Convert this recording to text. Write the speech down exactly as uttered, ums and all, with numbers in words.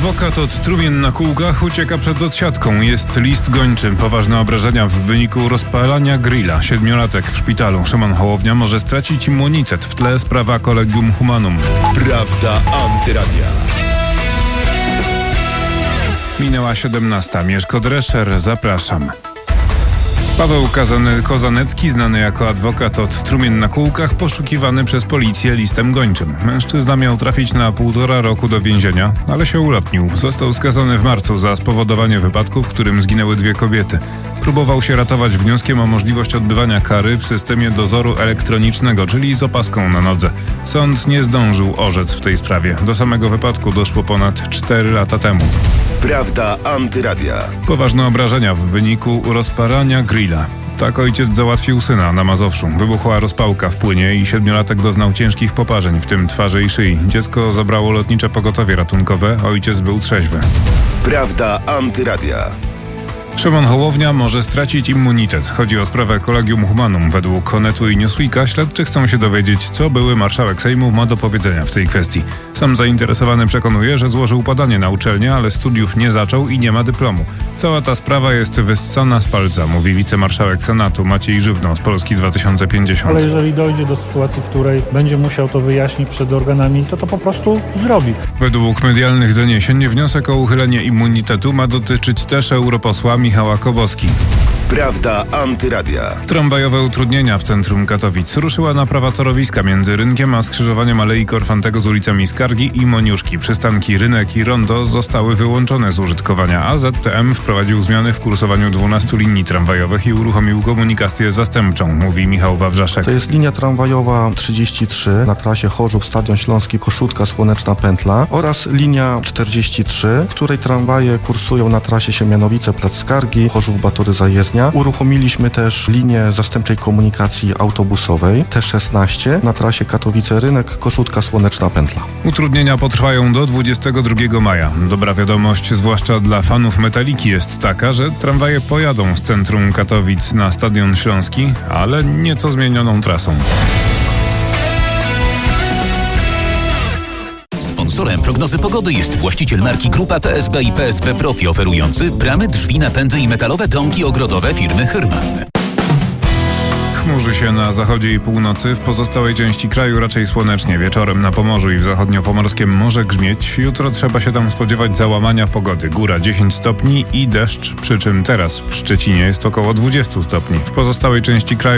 Adwokat od trumien na kółkach ucieka przed odsiadką. Jest list gończy. Poważne obrażenia w wyniku rozpalania grilla. Siedmiolatek w szpitalu. Szymon Hołownia może stracić immunitet. W tle sprawa Collegium Humanum. Prawda Antyradia. Minęła siedemnasta. Mieszko Drescher. Zapraszam. Paweł Kazane- Kozanecki, znany jako adwokat od trumien na kółkach, poszukiwany przez policję listem gończym. Mężczyzna miał trafić na półtora roku do więzienia, ale się ulotnił. Został skazany w marcu za spowodowanie wypadku, w którym zginęły dwie kobiety. Próbował się ratować wnioskiem o możliwość odbywania kary w systemie dozoru elektronicznego, czyli z opaską na nodze. Sąd nie zdążył orzec w tej sprawie. Do samego wypadku doszło ponad cztery lata temu. Prawda Antyradia. Poważne obrażenia w wyniku rozpalania grilla. Tak ojciec załatwił syna na Mazowszu. Wybuchła rozpałka w płynie i siedmiolatek doznał ciężkich poparzeń, w tym twarzy i szyi. Dziecko zabrało lotnicze pogotowie ratunkowe, ojciec był trzeźwy. Prawda Antyradia. Szymon Hołownia może stracić immunitet. Chodzi o sprawę Collegium Humanum. Według Onetu i Newsweeka śledczy chcą się dowiedzieć, co były marszałek Sejmu ma do powiedzenia w tej kwestii. Sam zainteresowany przekonuje, że złożył podanie na uczelnię, ale studiów nie zaczął i nie ma dyplomu. Cała ta sprawa jest wyssana z palca, mówi wicemarszałek Senatu Maciej Żywno z Polski dwa tysiące pięćdziesiąt. Ale jeżeli dojdzie do sytuacji, w której będzie musiał to wyjaśnić przed organami, to to po prostu zrobi. Według medialnych doniesień wniosek o uchylenie immunitetu ma dotyczyć też europosła Michała Koboski. Prawda Antyradia. Tramwajowe utrudnienia w centrum Katowic. Ruszyła naprawa torowiska między rynkiem a skrzyżowaniem Alei Korfantego z ulicami Skargi i Moniuszki. Przystanki Rynek i Rondo zostały wyłączone z użytkowania, a Z T M wprowadził zmiany w kursowaniu dwunastu linii tramwajowych i uruchomił komunikację zastępczą, mówi Michał Wawrzaszek. To jest linia tramwajowa trzydzieści trzy na trasie Chorzów, Stadion Śląski, Koszutka, Słoneczna Pętla oraz linia czterdzieści trzy, w której tramwaje kursują na trasie Siemianowice, Plac Skargi, Chorzów, Batory, Zajezdnia. Uruchomiliśmy też linię zastępczej komunikacji autobusowej T szesnaście na trasie Katowice Rynek, Koszutka, Słoneczna Pętla. Utrudnienia potrwają do dwudziestego drugiego maja. Dobra wiadomość, zwłaszcza dla fanów Metaliki, jest taka, że tramwaje pojadą z centrum Katowic na Stadion Śląski, ale nieco zmienioną trasą. Sponsorem prognozy pogody jest właściciel marki Grupa P S B i P S B Profi, oferujący bramy, drzwi, napędy i metalowe domki ogrodowe firmy Hyrman. Chmurzy się na zachodzie i północy, w pozostałej części kraju raczej słonecznie. Wieczorem na Pomorzu i w zachodniopomorskim może grzmieć. Jutro trzeba się tam spodziewać załamania pogody. Góra dziesięć stopni i deszcz, przy czym teraz w Szczecinie jest około dwadzieścia stopni. W pozostałej części kraju